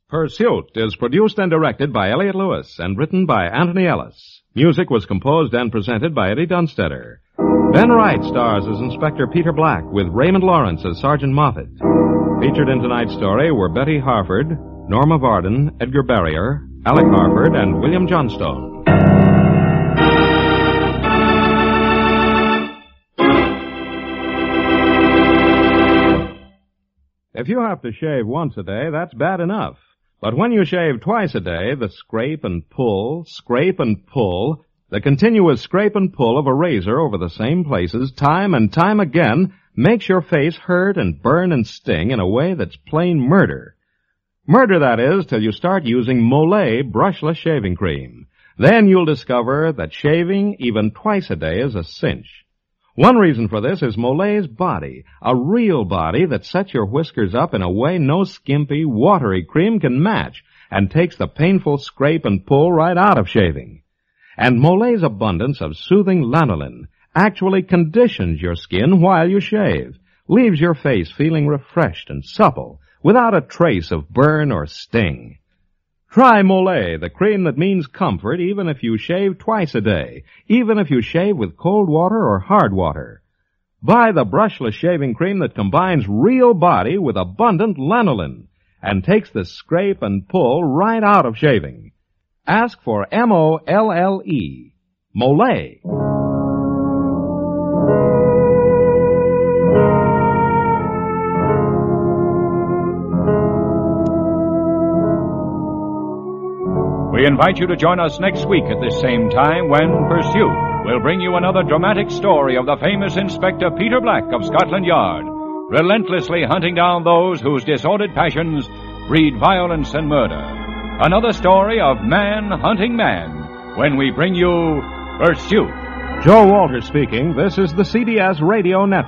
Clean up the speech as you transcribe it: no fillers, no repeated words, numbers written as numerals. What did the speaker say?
Pursuit is produced and directed by Elliott Lewis and written by Anthony Ellis. Music was composed and presented by Eddie Dunstetter. Ben Wright stars as Inspector Peter Black with Raymond Lawrence as Sergeant Moffat. Featured in tonight's story were Betty Harford, Norma Varden, Edgar Barrier, Alec Harford, and William Johnstone. If you have to shave once a day, that's bad enough. But when you shave twice a day, the scrape and pull, the continuous scrape and pull of a razor over the same places time and time again makes your face hurt and burn and sting in a way that's plain murder. Murder, that is, till you start using Molay brushless shaving cream. Then you'll discover that shaving even twice a day is a cinch. One reason for this is Molay's body, a real body that sets your whiskers up in a way no skimpy, watery cream can match and takes the painful scrape and pull right out of shaving. And Molay's abundance of soothing lanolin actually conditions your skin while you shave, leaves your face feeling refreshed and supple without a trace of burn or sting. Try Molay, the cream that means comfort even if you shave twice a day, even if you shave with cold water or hard water. Buy the brushless shaving cream that combines real body with abundant lanolin and takes the scrape and pull right out of shaving. Ask for M-O-L-L-E, Molay. We invite you to join us next week at this same time when Pursuit will bring you another dramatic story of the famous Inspector Peter Black of Scotland Yard, relentlessly hunting down those whose disordered passions breed violence and murder. Another story of man hunting man when we bring you Pursuit. Joe Walters speaking. This is the CBS Radio Network.